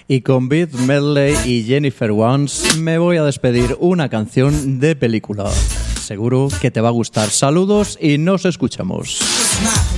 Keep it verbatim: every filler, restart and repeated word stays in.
Y con Beat Medley y Jennifer Warnes me voy a despedir una canción de película. Seguro que te va a gustar. Saludos y nos escuchamos.